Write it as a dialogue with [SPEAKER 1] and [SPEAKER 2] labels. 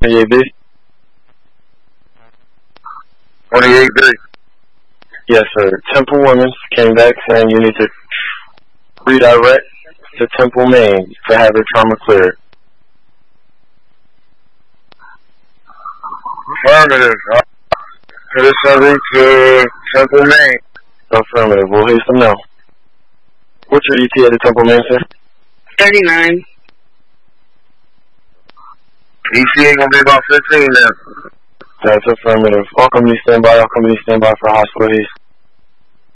[SPEAKER 1] 28B?
[SPEAKER 2] 28B.
[SPEAKER 1] Yes, sir. Temple Women's came back saying you need to redirect to Temple, Maine to have your trauma cleared.
[SPEAKER 2] Affirmative. This route to Temple, Maine.
[SPEAKER 1] Affirmative. We'll hasten now. What's your ETA to Temple, Maine, sir?
[SPEAKER 3] 39.
[SPEAKER 2] ETA gonna be about 15 now.
[SPEAKER 1] That's affirmative. All companies stand by. All companies stand by for hospital haste.